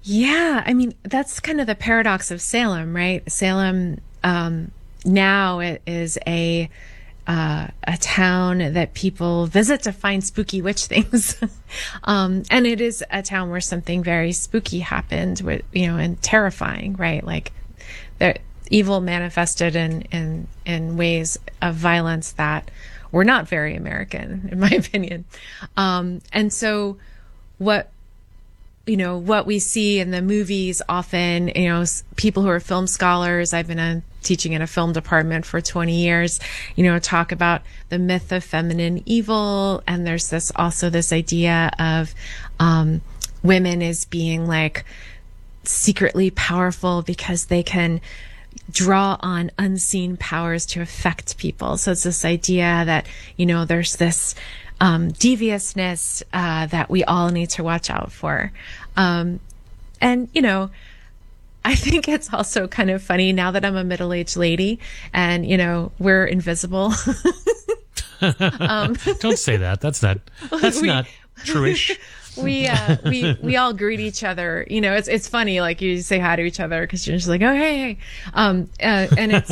Yeah, I mean, that's kind of the paradox of Salem, right? Salem, now it is a town that people visit to find spooky witch things. And it is a town where something very spooky happened with, and terrifying, right? Like the evil manifested in ways of violence that were not very American, in my opinion. And so what we see in the movies often, people who are film scholars, I've been teaching in a film department for 20 years, talk about the myth of feminine evil. And there's this idea of, women as being like secretly powerful because they can draw on unseen powers to affect people. So it's this idea that, there's this deviousness that we all need to watch out for. And, I think it's also kind of funny now that I'm a middle-aged lady and, we're invisible. Don't say that. That's not truish. We all greet each other. It's funny. Like you say hi to each other because you're just like, oh, hey. And it's,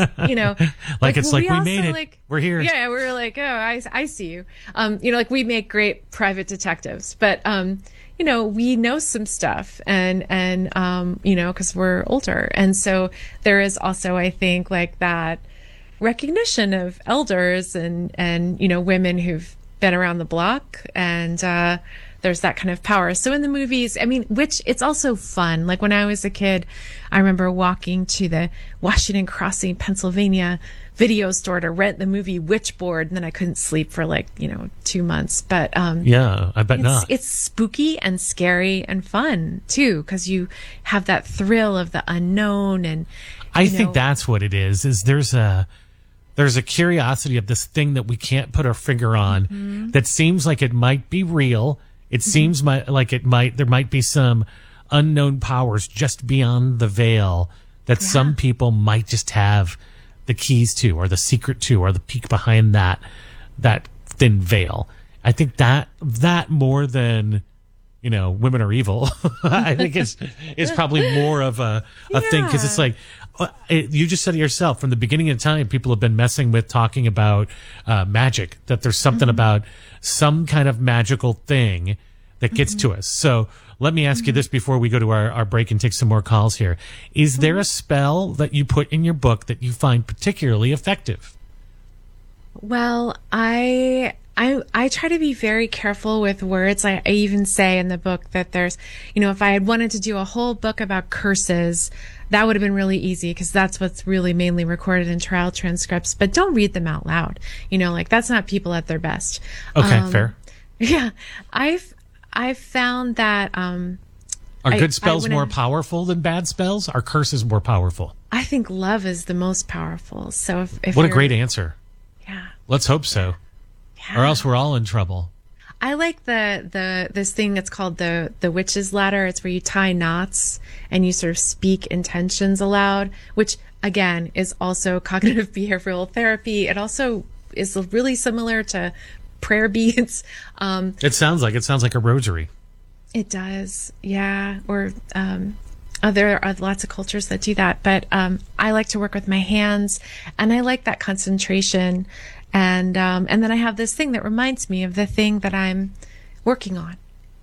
we made it. Like, we're here. Yeah. We're like, oh, I see you. Like we make great private detectives, but, we know some stuff and, cause we're older. And so there is also, I think, like that recognition of elders and, women who've been around the block and, there's that kind of power. So in the movies, which it's also fun. Like when I was a kid, I remember walking to the Washington Crossing, Pennsylvania video store to rent the movie Witchboard. And then I couldn't sleep for 2 months. But, yeah, I bet not. It's spooky and scary and fun too, because you have that thrill of the unknown. And I think that's what it is there's a curiosity of this thing that we can't put our finger on that seems like it might be real. It seems like there might be some unknown powers just beyond the veil that some people might just have the keys to, or the secret to, or the peek behind that thin veil. I think that more than, women are evil, I think is probably more of a thing. 'Cause it's like, you just said it yourself, from the beginning of time, people have been messing with talking about magic, that there's something about some kind of magical thing that gets to us. So let me ask you this before we go to our break and take some more calls here. Is there a spell that you put in your book that you find particularly effective? Well, I try to be very careful with words. I even say in the book that there's, if I had wanted to do a whole book about curses, that would have been really easy because that's what's really mainly recorded in trial transcripts. But don't read them out loud. That's not people at their best. Okay, fair. Yeah, I've found that are good spells more powerful than bad spells? Are curses more powerful? I think love is the most powerful. So if what a great answer. Yeah. Let's hope so. Yeah. Or else we're all in trouble. I like this thing that's called the witch's ladder. It's where you tie knots and you sort of speak intentions aloud, which again is also cognitive behavioral therapy. It also is really similar to prayer beads. It sounds like a rosary. It does. Yeah. Or there are lots of cultures that do that, but I like to work with my hands and I like that concentration. And then I have this thing that reminds me of the thing that I'm working on.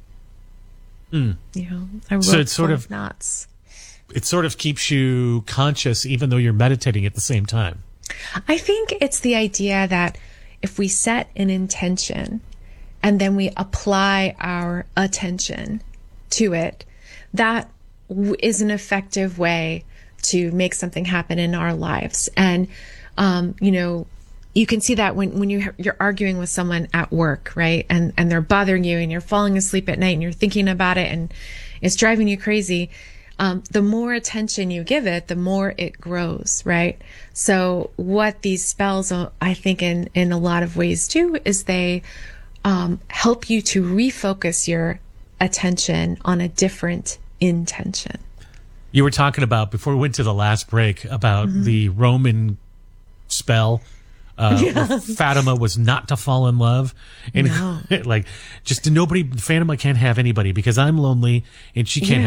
So it's sort of knots. It sort of keeps you conscious even though you're meditating at the same time. I think it's the idea that if we set an intention and then we apply our attention to it, that is an effective way to make something happen in our lives. And, you can see that when you're arguing with someone at work, right? And they're bothering you and you're falling asleep at night and you're thinking about it and it's driving you crazy. The more attention you give it, the more it grows, right? So what these spells, I think in a lot of ways do, is they help you to refocus your attention on a different intention. You were talking about, before we went to the last break, about the Roman spell. Fatima was not to fall in love, and Fatima can't have anybody because I'm lonely and she can't have